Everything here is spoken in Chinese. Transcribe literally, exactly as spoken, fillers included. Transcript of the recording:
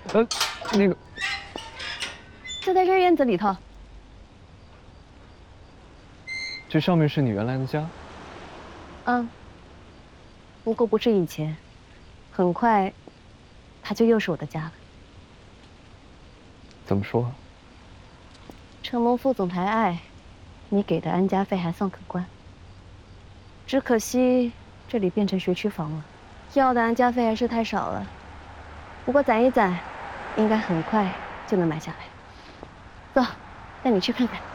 呃，那个， 就在这院子里头。 这上面是你原来的家？ 嗯，不过不是以前，很快，它就又是我的家了。 怎么说？ 承蒙副总抬爱，你给的安家费还算可观。只可惜这里变成学区房了，要的安家费还是太少了。不过攒一攒，应该很快就能买下来。走，带你去看看。